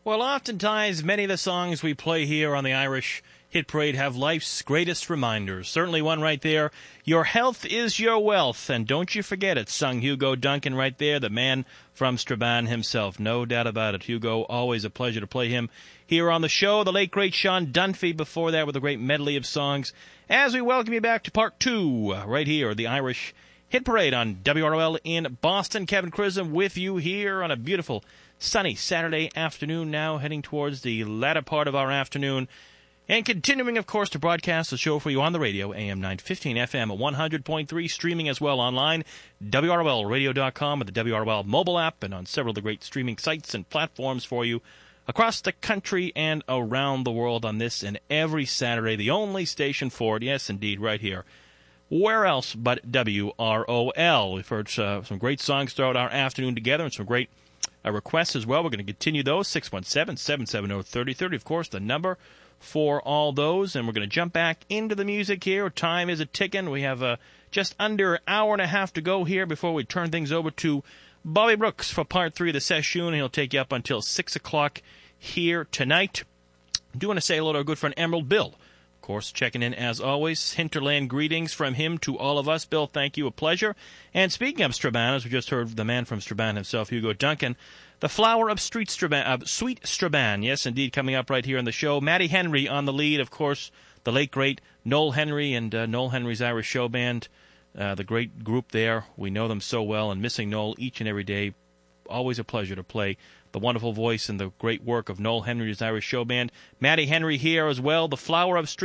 Well, oftentimes, many of the songs we play here on the Irish Hit Parade have life's greatest reminders. Certainly one right there, Your Health is Your Wealth. And don't you forget it, sung Hugo Duncan right there, the man from Strabane himself. No doubt about it. Hugo, always a pleasure to play him here on the show. The late, great Sean Dunphy before that with a great medley of songs. As we welcome you back to part two, right here, the Irish Hit Parade on WROL in Boston. Kevin Chisholm with you here on a beautiful sunny Saturday afternoon, now heading towards the latter part of our afternoon. And continuing, of course, to broadcast the show for you on the radio, AM 915, FM 100.3, streaming as well online, WROLradio.com, with the WROL mobile app, and on several of the great streaming sites and platforms for you across the country and around the world on this and every Saturday, the only station for it, yes, indeed, right here. Where else but WROL? We've heard some great songs throughout our afternoon together and some great requests as well. We're going to continue those, 617-770-3030, of course, the number for all those. And we're going to jump back into the music here. Time is a-ticking. We have just under an hour and a half to go here before we turn things over to Bobby Brooks for part three of the session. He'll take you up until 6 o'clock here tonight. I do want to say hello to our good friend Emerald Bill. Of course, checking in as always. Hinterland greetings from him to all of us. Bill, thank you. A pleasure. And speaking of Strabane, as we just heard the man from Strabane himself, Hugo Duncan, the flower of sweet Strabane, yes, indeed, coming up right here on the show. Matty Henry on the lead, of course, the late, great Noel Henry and Noel Henry's Irish Show Band, the great group there. We know them so well, and missing Noel each and every day. Always a pleasure to play the wonderful voice and the great work of Noel Henry's Irish Show Band. Matty Henry here as well, the flower of